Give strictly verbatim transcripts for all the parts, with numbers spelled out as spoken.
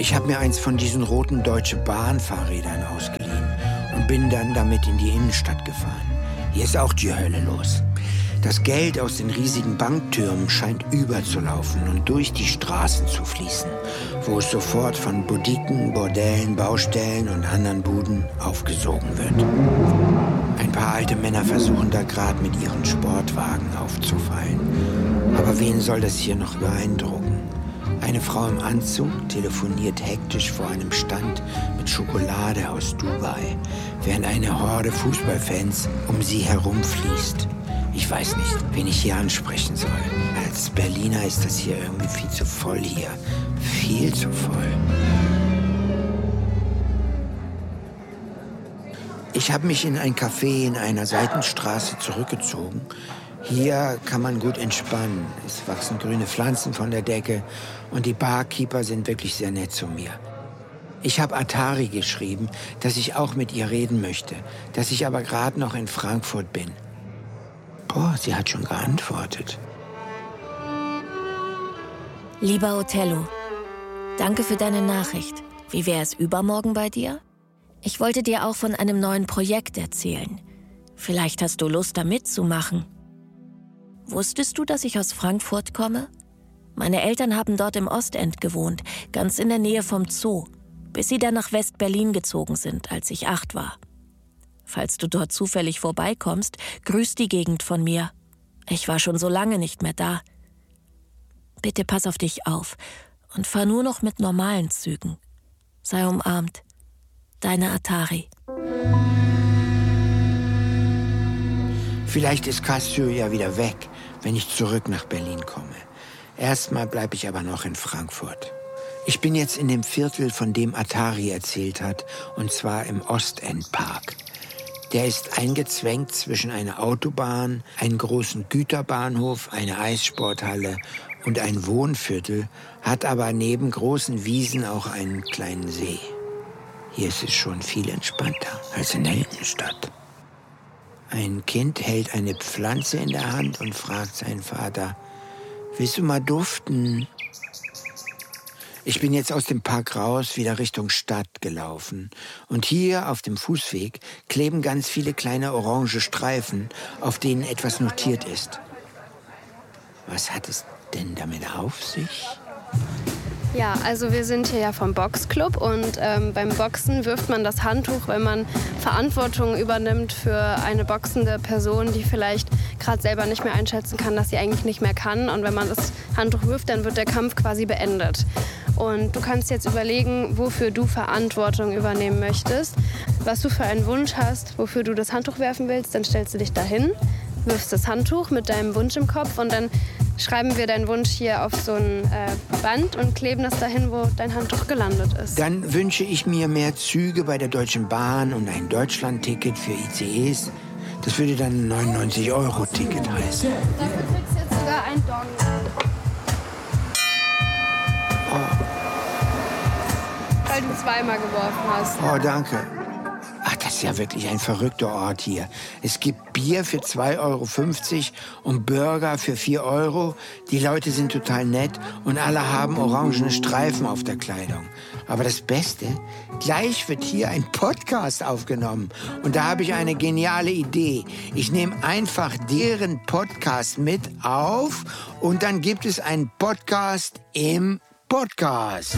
Ich habe mir eins von diesen roten Deutsche Bahn-Fahrrädern ausgeliehen und bin dann damit in die Innenstadt gefahren. Hier ist auch die Hölle los. Das Geld aus den riesigen Banktürmen scheint überzulaufen und durch die Straßen zu fließen, wo es sofort von Boutiquen, Bordellen, Baustellen und anderen Buden aufgesogen wird. Ein paar alte Männer versuchen da gerade mit ihren Sportwagen aufzufallen. Aber wen soll das hier noch beeindrucken? Eine Frau im Anzug telefoniert hektisch vor einem Stand mit Schokolade aus Dubai, während eine Horde Fußballfans um sie herumfließt. Ich weiß nicht, wen ich hier ansprechen soll. Als Berliner ist das hier irgendwie viel zu voll hier. Viel zu voll. Ich habe mich in ein Café in einer Seitenstraße zurückgezogen. Hier kann man gut entspannen. Es wachsen grüne Pflanzen von der Decke und die Barkeeper sind wirklich sehr nett zu mir. Ich habe Atari geschrieben, dass ich auch mit ihr reden möchte, dass ich aber gerade noch in Frankfurt bin. Boah, sie hat schon geantwortet. Lieber Othello, danke für deine Nachricht. Wie wäre es übermorgen bei dir? Ich wollte dir auch von einem neuen Projekt erzählen. Vielleicht hast du Lust, da mitzumachen. Wusstest du, dass ich aus Frankfurt komme? Meine Eltern haben dort im Ostend gewohnt, ganz in der Nähe vom Zoo, bis sie dann nach West-Berlin gezogen sind, als ich acht war. Falls du dort zufällig vorbeikommst, grüß die Gegend von mir. Ich war schon so lange nicht mehr da. Bitte pass auf dich auf und fahr nur noch mit normalen Zügen. Sei umarmt. Deine Atari. Vielleicht ist Cassio ja wieder weg, wenn ich zurück nach Berlin komme. Erstmal bleibe ich aber noch in Frankfurt. Ich bin jetzt in dem Viertel, von dem Atari erzählt hat, und zwar im Ostendpark. Der ist eingezwängt zwischen einer Autobahn, einem großen Güterbahnhof, einer Eissporthalle und ein Wohnviertel, hat aber neben großen Wiesen auch einen kleinen See. Hier ist es schon viel entspannter als in der Innenstadt. Ein Kind hält eine Pflanze in der Hand und fragt seinen Vater, willst du mal duften? Ich bin jetzt aus dem Park raus, wieder Richtung Stadt gelaufen. Und hier auf dem Fußweg kleben ganz viele kleine orange Streifen, auf denen etwas notiert ist. Was hat es denn damit auf sich? Ja, also wir sind hier ja vom Boxclub und ähm, beim Boxen wirft man das Handtuch, wenn man Verantwortung übernimmt für eine boxende Person, die vielleicht gerade selber nicht mehr einschätzen kann, dass sie eigentlich nicht mehr kann. Und wenn man das Handtuch wirft, dann wird der Kampf quasi beendet. Und du kannst jetzt überlegen, wofür du Verantwortung übernehmen möchtest, was du für einen Wunsch hast, wofür du das Handtuch werfen willst. Dann stellst du dich dahin, wirfst das Handtuch mit deinem Wunsch im Kopf und dann schreiben wir deinen Wunsch hier auf so ein äh, Band und kleben das dahin, wo dein Handtuch gelandet ist. Dann wünsche ich mir mehr Züge bei der Deutschen Bahn und ein Deutschland-Ticket für I C Es. Das würde dann ein neunundneunzig Euro Ticket heißen. Dafür kriegst du jetzt sogar ein Dong. Oh. Weil du zweimal geworfen hast. Oh, danke. Ach, das ist ja wirklich ein verrückter Ort hier. Es gibt Bier für zwei Euro fünfzig und Burger für vier Euro. Die Leute sind total nett und alle haben orangene Streifen auf der Kleidung. Aber das Beste, gleich wird hier ein Podcast aufgenommen. Und da habe ich eine geniale Idee. Ich nehme einfach deren Podcast mit auf und dann gibt es einen Podcast im Podcast.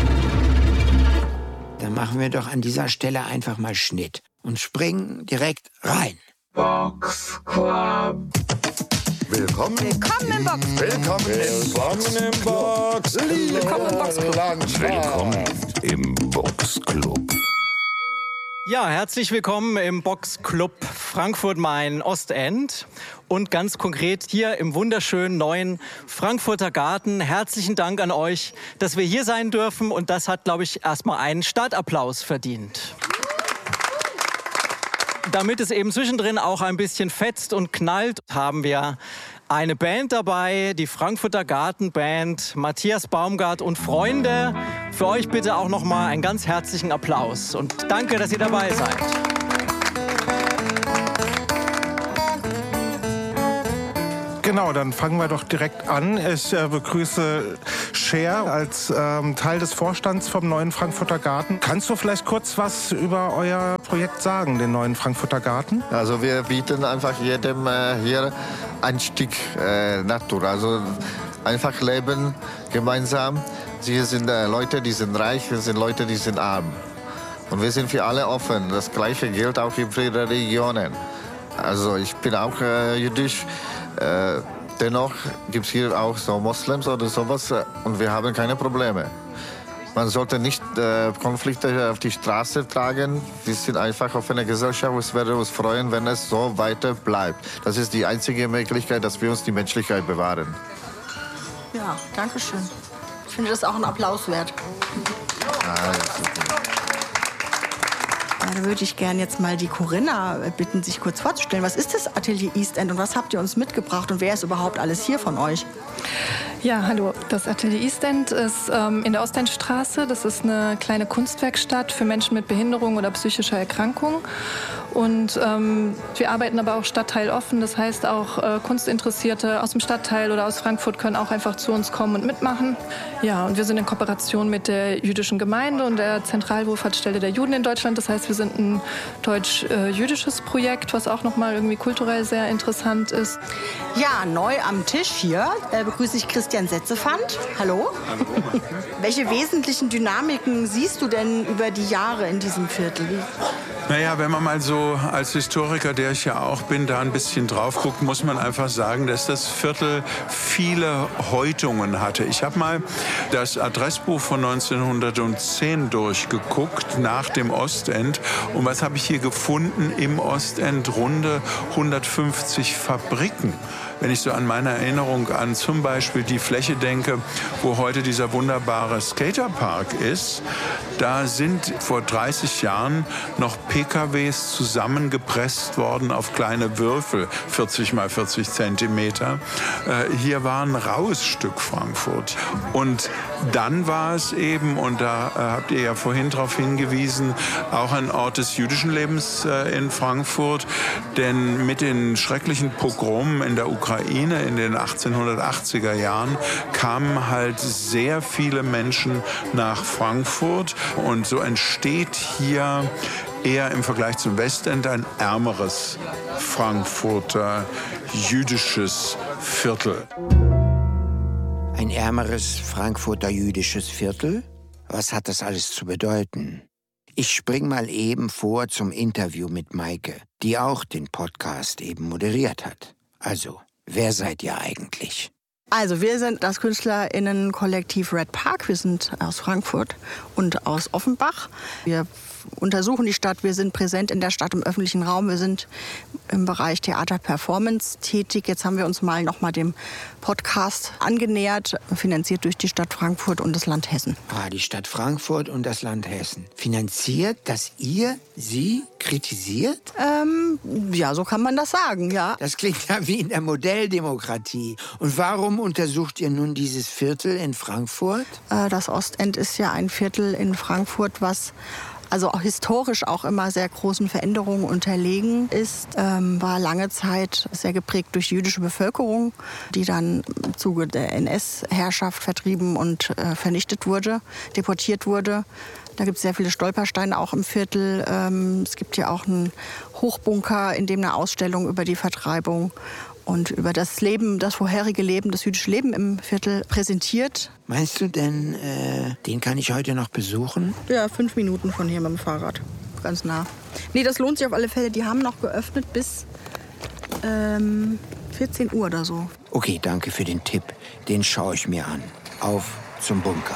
Dann machen wir doch an dieser Stelle einfach mal Schnitt und springen direkt rein. Box Club. Willkommen, Willkommen im Box. Willkommen, Willkommen im Box. Willkommen im Box Club. Willkommen im Box Club. Ja, herzlich willkommen im Box Club Frankfurt-Main Ostend und ganz konkret hier im wunderschönen neuen Frankfurter Garten. Herzlichen Dank an euch, dass wir hier sein dürfen und das hat, glaube ich, erstmal einen Startapplaus verdient. Damit es eben zwischendrin auch ein bisschen fetzt und knallt, haben wir eine Band dabei, die Frankfurter Gartenband, Matthias Baumgart und Freunde. Für euch bitte auch noch mal einen ganz herzlichen Applaus und danke, dass ihr dabei seid. Genau, dann fangen wir doch direkt an. Ich äh, begrüße Cher als ähm, Teil des Vorstands vom Neuen Frankfurter Garten. Kannst du vielleicht kurz was über euer Projekt sagen, den Neuen Frankfurter Garten? Also wir bieten einfach jedem äh, hier ein Stück äh, Natur, also einfach leben gemeinsam. Hier sind äh, Leute, die sind reich, hier sind Leute, die sind arm. Und wir sind für alle offen. Das Gleiche gilt auch für ihre Religionen. Also ich bin auch äh, jüdisch. Äh, dennoch gibt es hier auch so Moslems oder sowas äh, und wir haben keine Probleme. Man sollte nicht äh, Konflikte auf die Straße tragen. Wir sind einfach auf eine Gesellschaft. Es würde uns freuen, wenn es so weiter bleibt. Das ist die einzige Möglichkeit, dass wir uns die Menschlichkeit bewahren. Ja, danke schön. Ich finde das auch einen Applaus wert. Ah, Ja, da würde ich gerne jetzt mal die Corinna bitten, sich kurz vorzustellen. Was ist das Atelier East End und was habt ihr uns mitgebracht und wer ist überhaupt alles hier von euch? Ja, hallo. Das Atelier East End ist ähm, in der Ostendstraße. Das ist eine kleine Kunstwerkstatt für Menschen mit Behinderung oder psychischer Erkrankung. Und ähm, wir arbeiten aber auch stadtteiloffen. Das heißt, auch äh, Kunstinteressierte aus dem Stadtteil oder aus Frankfurt können auch einfach zu uns kommen und mitmachen. Ja, und wir sind in Kooperation mit der jüdischen Gemeinde und der Zentralwohlfahrtsstelle der Juden in Deutschland. Das heißt, wir sind ein deutsch-jüdisches Projekt, was auch nochmal irgendwie kulturell sehr interessant ist. Ja, neu am Tisch hier äh, begrüße ich Christian Setzefand. Hallo. Hallo. Welche wesentlichen Dynamiken siehst du denn über die Jahre in diesem Viertel? Wie Naja, wenn man mal so als Historiker, der ich ja auch bin, da ein bisschen drauf guckt, muss man einfach sagen, dass das Viertel viele Häutungen hatte. Ich habe mal das Adressbuch von neunzehnhundertzehn durchgeguckt nach dem Ostend. Und was habe ich hier gefunden? Im Ostend runde hundertfünfzig Fabriken. Wenn ich so an meine Erinnerung an zum Beispiel die Fläche denke, wo heute dieser wunderbare Skaterpark ist, da sind vor dreißig Jahren noch P K Ws zusammengepresst worden auf kleine Würfel, vierzig mal vierzig Zentimeter. Äh, hier war ein raues Stück Frankfurt. Und dann war es eben, und da äh, habt ihr ja vorhin darauf hingewiesen, auch ein Ort des jüdischen Lebens äh, in Frankfurt. Denn mit den schrecklichen Pogromen in der Ukraine in den achtzehnhundertachtziger Jahren kamen halt sehr viele Menschen nach Frankfurt. Und so entsteht hier eher im Vergleich zum Westend ein ärmeres Frankfurter jüdisches Viertel. Ein ärmeres Frankfurter jüdisches Viertel? Was hat das alles zu bedeuten? Ich spring mal eben vor zum Interview mit Maike, die auch den Podcast eben moderiert hat. Also, wer seid ihr eigentlich? Also wir sind das KünstlerInnen-Kollektiv Red Park. Wir sind aus Frankfurt und aus Offenbach. Wir untersuchen die Stadt, wir sind präsent in der Stadt im öffentlichen Raum, wir sind im Bereich Theater-Performance tätig. Jetzt haben wir uns mal noch mal dem Podcast angenähert, finanziert durch die Stadt Frankfurt und das Land Hessen. Ah, die Stadt Frankfurt und das Land Hessen. Finanziert, dass ihr sie kritisiert? Ähm, ja, so kann man das sagen, ja. Das klingt ja wie in der Modelldemokratie. Und warum untersucht ihr nun dieses Viertel in Frankfurt? Äh, das Ostend ist ja ein Viertel in Frankfurt, was also auch historisch auch immer sehr großen Veränderungen unterlegen ist, ähm, war lange Zeit sehr geprägt durch jüdische Bevölkerung, die dann im Zuge der N S-Herrschaft vertrieben und äh, vernichtet wurde, deportiert wurde. Da gibt es sehr viele Stolpersteine auch im Viertel. Ähm, es gibt hier auch einen Hochbunker, in dem eine Ausstellung über die Vertreibung und über das Leben, das vorherige Leben, das jüdische Leben im Viertel präsentiert. Meinst du denn, äh, den kann ich heute noch besuchen? Ja, fünf Minuten von hier mit dem Fahrrad. Ganz nah. Nee, das lohnt sich auf alle Fälle. Die haben noch geöffnet bis ähm, vierzehn Uhr oder so. Okay, danke für den Tipp. Den schaue ich mir an. Auf zum Bunker.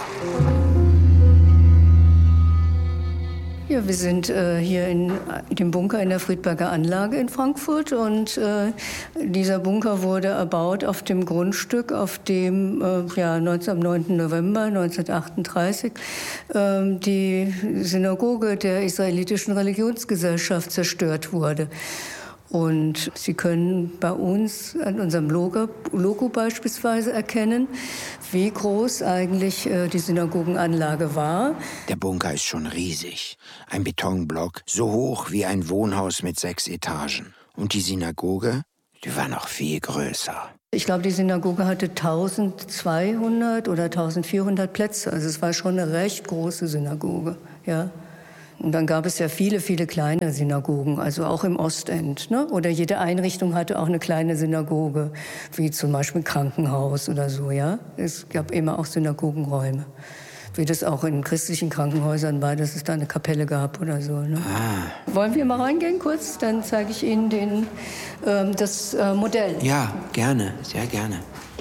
Ja, wir sind äh, hier in dem Bunker in der Friedberger Anlage in Frankfurt und äh, dieser Bunker wurde erbaut auf dem Grundstück, auf dem äh, ja, am neunten November neunzehnhundertachtunddreißig äh, die Synagoge der Israelitischen Religionsgesellschaft zerstört wurde. Und Sie können bei uns an unserem Logo, Logo beispielsweise erkennen, wie groß eigentlich äh, die Synagogenanlage war. Der Bunker ist schon riesig. Ein Betonblock, so hoch wie ein Wohnhaus mit sechs Etagen. Und die Synagoge, die war noch viel größer. Ich glaube, die Synagoge hatte eintausendzweihundert oder eintausendvierhundert Plätze. Also es war schon eine recht große Synagoge, ja. Und dann gab es ja viele, viele kleine Synagogen, also auch im Ostend, ne? Oder jede Einrichtung hatte auch eine kleine Synagoge, wie zum Beispiel ein Krankenhaus oder so, ja. Es gab immer auch Synagogenräume. Wie das auch in christlichen Krankenhäusern war, dass es da eine Kapelle gab oder so. Ne? Ah. Wollen wir mal reingehen kurz? Dann zeige ich Ihnen den, ähm, das äh, Modell. Ja, gerne, sehr gerne.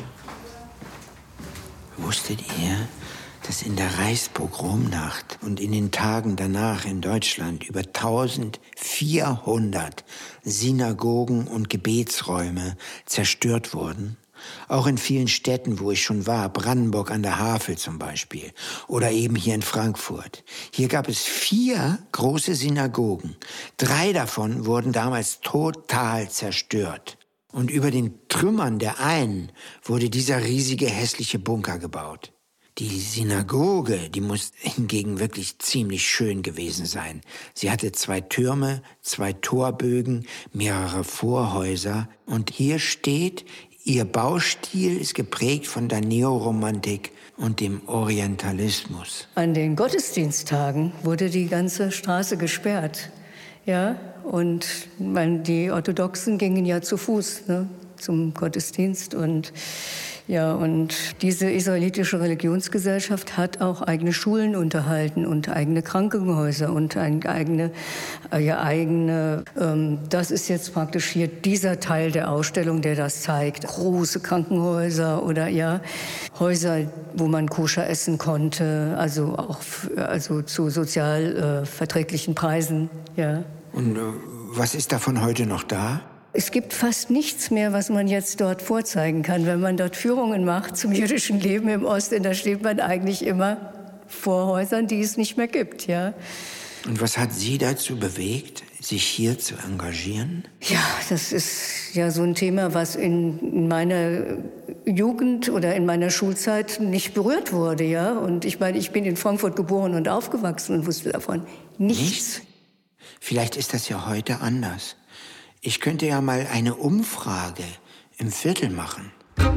Wusstet ihr, dass in der Reichspogromnacht und in den Tagen danach in Deutschland über eintausendvierhundert Synagogen und Gebetsräume zerstört wurden? Auch in vielen Städten, wo ich schon war, Brandenburg an der Havel zum Beispiel oder eben hier in Frankfurt. Hier gab es vier große Synagogen. Drei davon wurden damals total zerstört. Und über den Trümmern der einen wurde dieser riesige hässliche Bunker gebaut. Die Synagoge, die muss hingegen wirklich ziemlich schön gewesen sein. Sie hatte zwei Türme, zwei Torbögen, mehrere Vorhäuser. Und hier steht, ihr Baustil ist geprägt von der Neoromantik und dem Orientalismus. An den Gottesdiensttagen wurde die ganze Straße gesperrt. Ja, und man, die Orthodoxen gingen ja zu Fuß, ne, zum Gottesdienst. Und ja, und diese israelitische Religionsgesellschaft hat auch eigene Schulen unterhalten und eigene Krankenhäuser und ein, eigene, äh, ja, eigene, ähm, das ist jetzt praktisch hier dieser Teil der Ausstellung, der das zeigt. Große Krankenhäuser oder ja, Häuser, wo man koscher essen konnte, also auch also zu sozial äh, verträglichen Preisen, ja. Und äh, was ist davon heute noch da? Es gibt fast nichts mehr, was man jetzt dort vorzeigen kann. Wenn man dort Führungen macht zum jüdischen Leben im Osten, da steht man eigentlich immer vor Häusern, die es nicht mehr gibt, ja. Und was hat Sie dazu bewegt, sich hier zu engagieren? Ja, das ist ja so ein Thema, was in meiner Jugend oder in meiner Schulzeit nicht berührt wurde, ja. Und ich meine, ich bin in Frankfurt geboren und aufgewachsen und wusste davon nichts. Nichts? Vielleicht ist das ja heute anders. Ich könnte ja mal eine Umfrage im Viertel machen.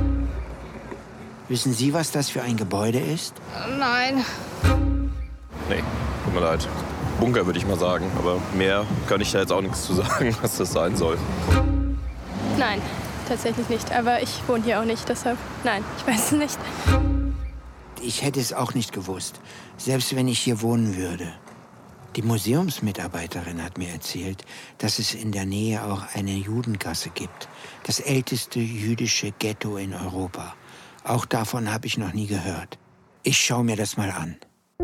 Wissen Sie, was das für ein Gebäude ist? Nein. Nee, tut mir leid. Bunker würde ich mal sagen, aber mehr kann ich da jetzt auch nichts zu sagen, was das sein soll. Nein, tatsächlich nicht. Aber ich wohne hier auch nicht, deshalb nein, ich weiß es nicht. Ich hätte es auch nicht gewusst, selbst wenn ich hier wohnen würde. Die Museumsmitarbeiterin hat mir erzählt, dass es in der Nähe auch eine Judengasse gibt. Das älteste jüdische Ghetto in Europa. Auch davon habe ich noch nie gehört. Ich schaue mir das mal an.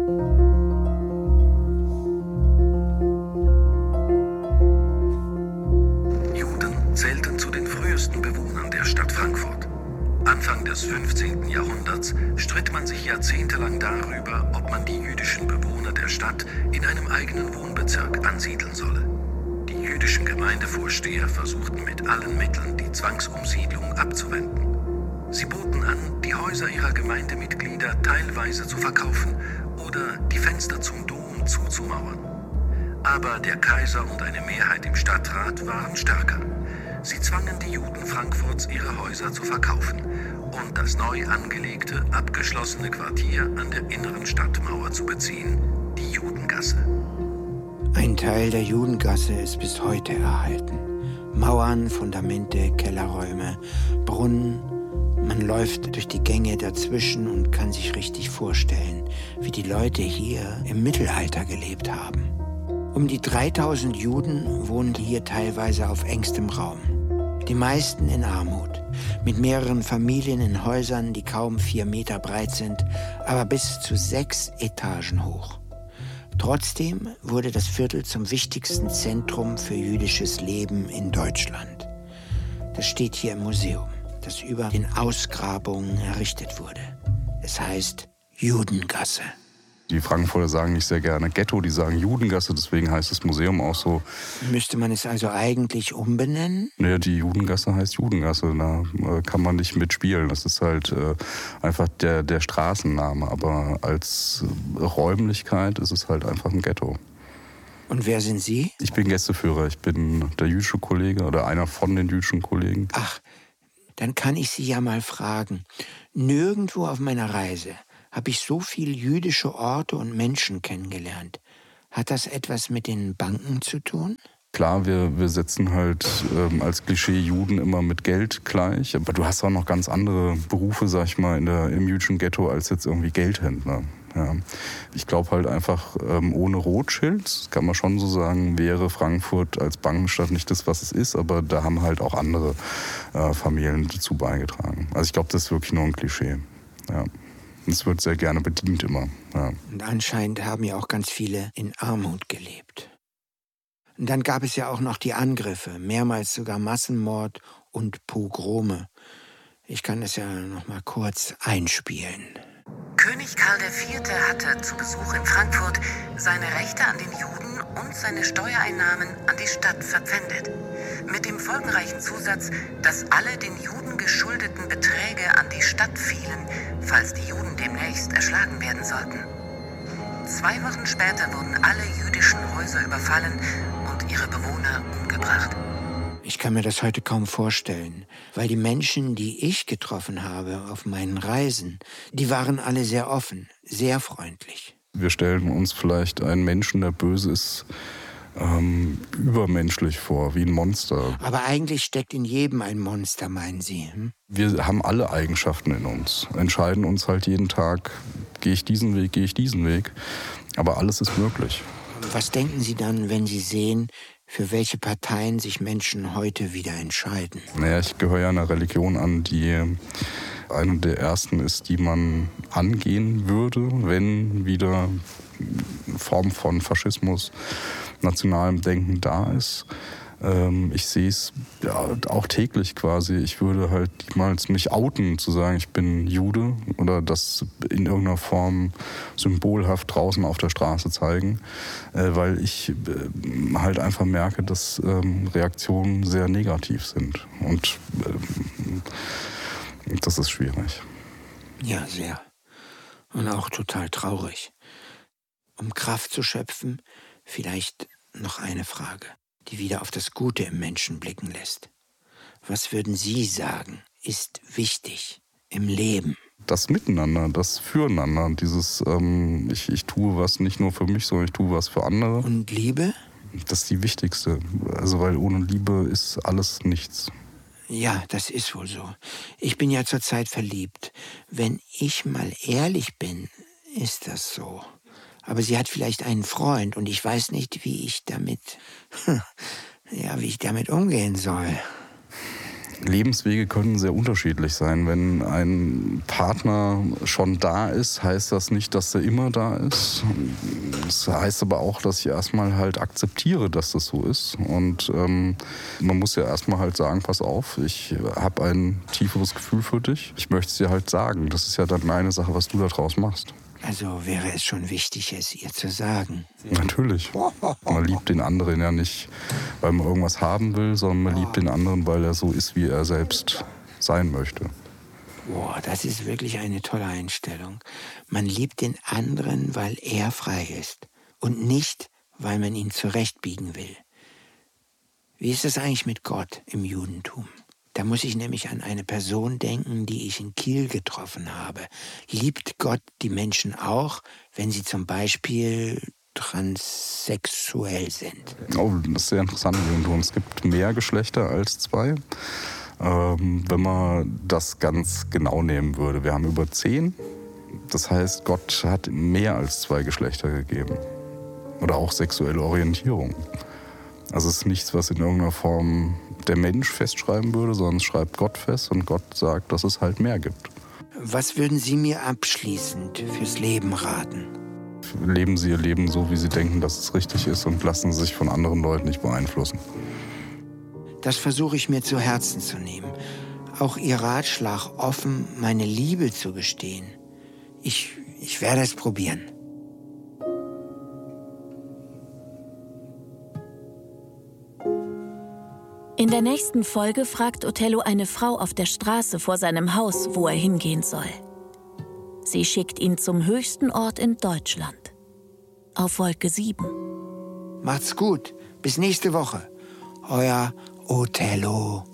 Juden zählten zu den frühesten Bewohnern der Stadt Frankfurt. Anfang des fünfzehnten Jahrhunderts stritt man sich jahrzehntelang darüber, ob man die jüdischen Bewohner der Stadt in einem eigenen Wohnbezirk ansiedeln solle. Die jüdischen Gemeindevorsteher versuchten mit allen Mitteln, die Zwangsumsiedlung abzuwenden. Sie boten an, die Häuser ihrer Gemeindemitglieder teilweise zu verkaufen oder die Fenster zum Dom zuzumauern. Aber der Kaiser und eine Mehrheit im Stadtrat waren stärker. Sie zwangen die Juden Frankfurts, ihre Häuser zu verkaufen und das neu angelegte, abgeschlossene Quartier an der inneren Stadtmauer zu beziehen, die Judengasse. Ein Teil der Judengasse ist bis heute erhalten. Mauern, Fundamente, Kellerräume, Brunnen. Man läuft durch die Gänge dazwischen und kann sich richtig vorstellen, wie die Leute hier im Mittelalter gelebt haben. Um die dreitausend Juden wohnen hier teilweise auf engstem Raum. Die meisten in Armut, mit mehreren Familien in Häusern, die kaum vier Meter breit sind, aber bis zu sechs Etagen hoch. Trotzdem wurde das Viertel zum wichtigsten Zentrum für jüdisches Leben in Deutschland. Das steht hier im Museum, das über den Ausgrabungen errichtet wurde. Es heißt Judengasse. Die Frankfurter sagen nicht sehr gerne Ghetto, die sagen Judengasse, deswegen heißt das Museum auch so. Müsste man es also eigentlich umbenennen? Naja, die Judengasse heißt Judengasse, da äh, kann man nicht mitspielen. Das ist halt äh, einfach der, der Straßenname, aber als äh, Räumlichkeit ist es halt einfach ein Ghetto. Und wer sind Sie? Ich bin Gästeführer, ich bin der jüdische Kollege oder einer von den jüdischen Kollegen. Ach, Dann kann ich Sie ja mal fragen. Nirgendwo auf meiner Reise habe ich so viele jüdische Orte und Menschen kennengelernt. Hat das etwas mit den Banken zu tun? Klar, wir, wir setzen halt ähm, als Klischee Juden immer mit Geld gleich. Aber du hast auch noch ganz andere Berufe, sag ich mal, in der, im jüdischen Ghetto als jetzt irgendwie Geldhändler. Ja. Ich glaube halt einfach, ähm, ohne Rothschild, kann man schon so sagen, wäre Frankfurt als Bankenstadt nicht das, was es ist. Aber da haben halt auch andere äh, Familien dazu beigetragen. Also ich glaube, das ist wirklich nur ein Klischee. Ja. Es wird sehr gerne bedient immer. Ja. Und anscheinend haben ja auch ganz viele in Armut gelebt. Und dann gab es ja auch noch die Angriffe, mehrmals sogar Massenmord und Pogrome. Ich kann das ja noch mal kurz einspielen. König Karl der Vierte hatte zu Besuch in Frankfurt seine Rechte an den Juden und seine Steuereinnahmen an die Stadt verpfändet. Mit dem folgenreichen Zusatz, dass alle den Juden geschuldeten Beträge an die Stadt fielen, falls die Juden demnächst erschlagen werden sollten. Zwei Wochen später wurden alle jüdischen Häuser überfallen und ihre Bewohner umgebracht. Ich kann mir das heute kaum vorstellen, weil die Menschen, die ich getroffen habe auf meinen Reisen, die waren alle sehr offen, sehr freundlich. Wir stellen uns vielleicht einen Menschen, der böse ist, ähm, übermenschlich vor, wie ein Monster. Aber eigentlich steckt in jedem ein Monster, meinen Sie? Hm? Wir haben alle Eigenschaften in uns, entscheiden uns halt jeden Tag, gehe ich diesen Weg, gehe ich diesen Weg. Aber alles ist möglich. Was denken Sie dann, wenn Sie sehen, für welche Parteien sich Menschen heute wieder entscheiden? Naja, ich gehöre ja einer Religion an, die eine der ersten ist, die man angehen würde, wenn wieder eine Form von Faschismus, nationalem Denken da ist. Ich sehe es ja, auch täglich quasi. Ich würde halt niemals mich outen, zu sagen, ich bin Jude oder das in irgendeiner Form symbolhaft draußen auf der Straße zeigen, weil ich halt einfach merke, dass Reaktionen sehr negativ sind. Und das ist schwierig. Ja, sehr. Und auch total traurig. Um Kraft zu schöpfen, vielleicht noch eine Frage, die wieder auf das Gute im Menschen blicken lässt. Was würden Sie sagen, ist wichtig im Leben? Das Miteinander, das Füreinander, dieses ähm, ich, ich tue was nicht nur für mich, sondern ich tue was für andere. Und Liebe? Das ist die wichtigste, also weil ohne Liebe ist alles nichts. Ja, das ist wohl so. Ich bin ja zurzeit verliebt. Wenn ich mal ehrlich bin, ist das so. Aber sie hat vielleicht einen Freund und ich weiß nicht, wie ich damit, ja, wie ich damit umgehen soll. Lebenswege können sehr unterschiedlich sein. Wenn ein Partner schon da ist, heißt das nicht, dass er immer da ist. Das heißt aber auch, dass ich erstmal halt akzeptiere, dass das so ist. Und ähm, man muss ja erstmal halt sagen, pass auf, ich habe ein tieferes Gefühl für dich. Ich möchte es dir halt sagen. Das ist ja dann eine Sache, was du da draus machst. Also wäre es schon wichtig, es ihr zu sagen. Natürlich. Man liebt den anderen ja nicht, weil man irgendwas haben will, sondern man liebt den anderen, weil er so ist, wie er selbst sein möchte. Boah, das ist wirklich eine tolle Einstellung. Man liebt den anderen, weil er frei ist und nicht, weil man ihn zurechtbiegen will. Wie ist es eigentlich mit Gott im Judentum? Da muss ich nämlich an eine Person denken, die ich in Kiel getroffen habe. Liebt Gott die Menschen auch, wenn sie zum Beispiel transsexuell sind? Oh, das ist sehr interessant. Es gibt mehr Geschlechter als zwei. Ähm, wenn man das ganz genau nehmen würde. Wir haben über zehn. Das heißt, Gott hat mehr als zwei Geschlechter gegeben. Oder auch sexuelle Orientierung. Also es ist nichts, was in irgendeiner Form der Mensch festschreiben würde, sondern es schreibt Gott fest und Gott sagt, dass es halt mehr gibt. Was würden Sie mir abschließend fürs Leben raten? Leben Sie Ihr Leben so, wie Sie denken, dass es richtig ist und lassen Sie sich von anderen Leuten nicht beeinflussen. Das versuche ich mir zu Herzen zu nehmen. Auch Ihr Ratschlag, offen meine Liebe zu gestehen. Ich, ich werde es probieren. In der nächsten Folge fragt Othello eine Frau auf der Straße vor seinem Haus, wo er hingehen soll. Sie schickt ihn zum höchsten Ort in Deutschland. Auf Wolke sieben. Macht's gut. Bis nächste Woche. Euer Othello.